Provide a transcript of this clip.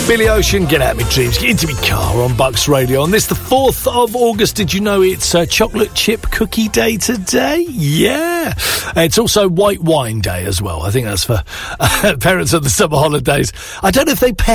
Billy Ocean, Get Out Me Dreams, get into me car on Bucks Radio. On this, the 4th of August, did you know it's Chocolate Chip Cookie Day today? Yeah. It's also White Wine Day as well. I think that's for parents of the summer holidays. I don't know if they